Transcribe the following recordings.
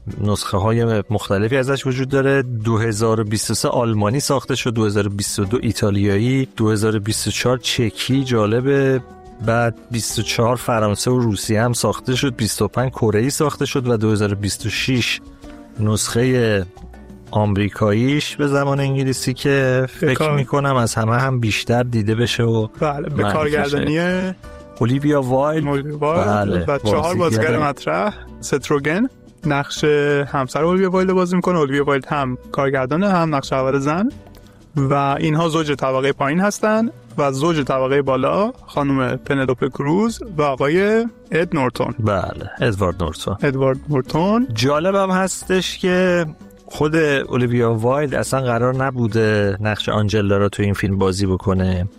نسخه های مختلفی ازش وجود داره. 2023 آلمانی ساخته شد، 2022 ایتالیایی، 2024 چکی، جالبه. بعد 24 فرانسه و روسیه هم ساخته شد، 25 کره‌ای ساخته شد و 2026 نسخه آمریکاییش به زبان انگلیسی که فکر میکنم از همه هم بیشتر دیده بشه و بله به کارگردانی اولیویا وایلد. بله. و 4 بازیگر مطرح. ست روگن نقش همسر اولویا وایلد بازی میکنه. اولویا وایلد هم کارگردانه هم نقش اول زن و اینها زوج طبقه پایین هستن و زوج طبقه بالا خانم پنلوپه کروز و آقای اد نورتون. بله ادوارد نورتون. جالب هم هستش که خود اولیویا وایلد اصلا قرار نبوده نقش آنجلا را تو این فیلم بازی بکنه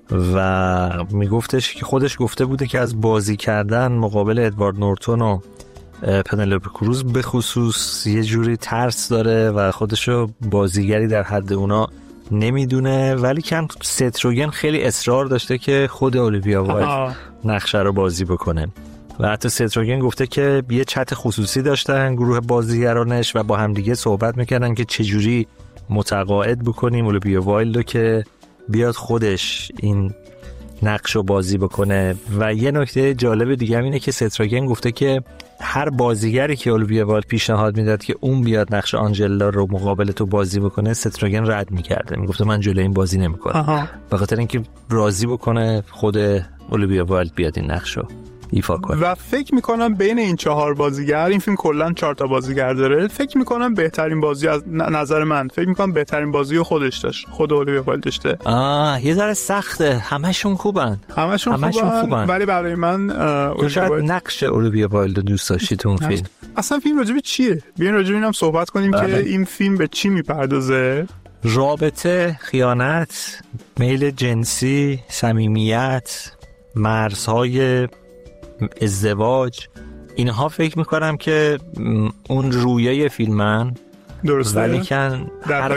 و میگفتش که خودش گفته بوده که از بازی کردن مقابل ادوارد نورتون و پنلوپه کروز به خصوص یه جوری ترس داره و خودشو بازیگری در حد اونا نمیدونه، ولی کم ست روگن خیلی اصرار داشته که خود اولیویا وایلد نقشه رو بازی بکنه و حتی ست روگن گفته که یه چت خصوصی داشتن گروه بازیگرانش و با همدیگه صحبت میکردن که چجوری متقاعد بکنیم اولیویا وایلد رو که بیاد خودش این نقش رو بازی بکنه. و یه نکته جالب دیگه هم اینه که ست روگن گفته که هر بازیگری که اولیویا وایلد پیشنهاد میداد که اون بیاد نقش آنجلا رو مقابل تو بازی بکنه، ست روگن رد میکرده، میگفته من جلوی این بازی نمیکنم، به خاطر اینکه راضی بکنه خود اولیویا وایلد بیاد این نقش رو ایفا کنه. و فکر میکنم بین این 4 بازیگر، این فیلم کلا 4 تا بازیگر داره، فکر میکنم بهترین بازی از نظر من فکر میکنم بهترین بازی رو خودش داشت، خود اولیویا وایلد داشته. یه ذره سخته، همشون خوبن ولی برای من شاید نقش اولیویا وایلد دوست داشتی تو اون فیلم. اصلا فیلم راجع به چیه؟ بیاین راجع به اینم صحبت کنیم که این فیلم به چی میپردازه. رابطه، خیانت، میل جنسی، صمیمیت، مرزهای ازدواج، اینها فکر میکنم که اون رویه فیلمن. درسته. ولی کن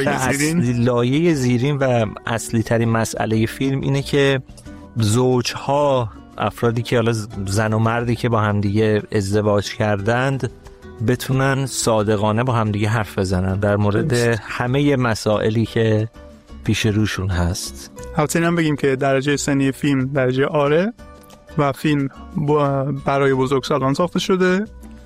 لایه زیرین و اصلی ترین مسئله فیلم اینه که زوجها، افرادی که حالا زن و مردی که با همدیگه ازدواج کردند، بتونن صادقانه با همدیگه حرف بزنن در مورد همه مسائلی که پیش روشون هست. البته اینم بگیم که درجه سنی فیلم درجه آره و فیلم برای بزرگسالان ساخته شده،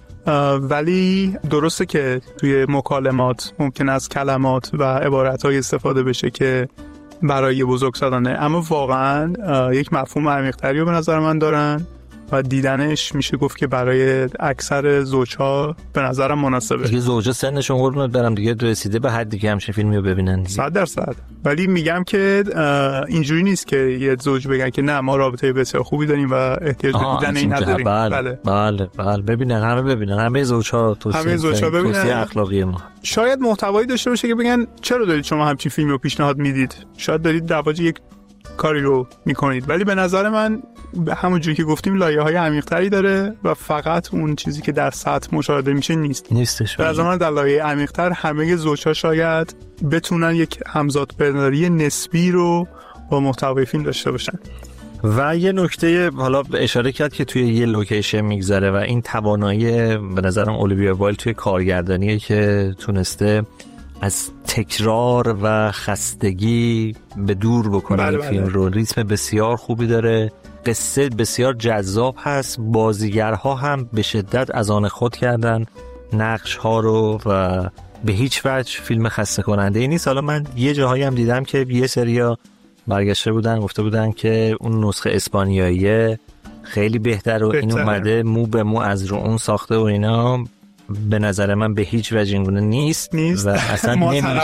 ولی درسته که توی مکالمات ممکن است کلمات و عبارت‌های استفاده بشه که برای بزرگسالانه، اما واقعاً یک مفهوم عمیق‌تری رو به نظر من دارن و دیدنش میشه گفت که برای اکثر زوجها به نظرم مناسبه. دیگه زوجا سنشون قربونت برم دیگه رسیده به حدی که همچین فیلمی رو ببینن 100%. ولی میگم که اینجوری نیست که یه زوج بگن که نه ما رابطه بسیار خوبی داریم و احتیاج به دیدن این نداریم. بله ببینن همه زوجها ببینن اخلاقی ما. شاید محتوایی داشته باشه که بگن چرا دارید شما همچین فیلمی رو پیشنهاد میدید، شاید دارید در واقع یک کاری رو میکنید، ولی به نظر من همونجوری که گفتیم لایه‌های عمیق‌تری داره و فقط اون چیزی که در سطح مشاهده میشه نیستش. به نظر من در لایه عمیق‌تر همه زوج‌ها شاید بتونن یک همزادپنداری نسبی رو با محتوای فیلم داشته باشن. و یه نکته حالا اشاره کرد که توی یه لوکیشن میگذره و این توانایی به نظرم اولیویا وایلد توی کارگردانیه که تونسته از تکرار و خستگی به دور بکنه. فیلم رو ریتم بسیار خوبی داره، قصه بسیار جذاب هست، بازیگرها هم به شدت از آن خود کردن نقش ها رو و به هیچ وجه فیلم خسته کننده ای نیست. حالا من یه جاهایی هم دیدم که یه سریا برگشته بودن گفته بودن که اون نسخه اسپانیایی خیلی بهتر و این اومده مو به مو از رو اون ساخته و اینا. به نظر من به هیچ وجه اینگونه نیست و اصلا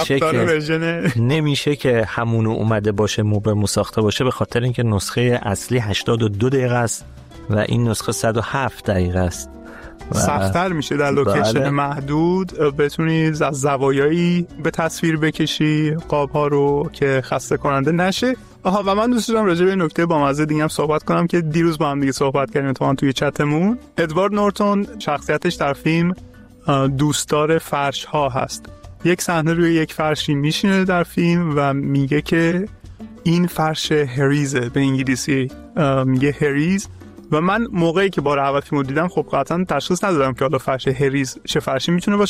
نمیشه که همونو اومده باشه مو به مو ساخته باشه، به خاطر اینکه نسخه اصلی 82 دقیقه است و این نسخه 107 دقیقه است. سخت‌تر میشه در لوکیشن محدود بتونی از زوایایی به تصویر بکشی قاب‌ها رو که خسته کننده نشه. و من دوست دارم راجع به نکته بامزه دیگه هم صحبت کنم که دیروز با هم دیگه صحبت کردیم توی چتمون. ادوارد نورتون شخصیتش در فیلم دوستدار فرش ها هست. یک صحنه روی یک فرشی میشینه در فیلم و میگه که این فرش هریزه، به انگلیسی میگه هریز. و من موقعی که بار اول فیلمو دیدم خب قطعا تشخیص ندادم که حالا فرش هریز چه فرشی میتونه باشه.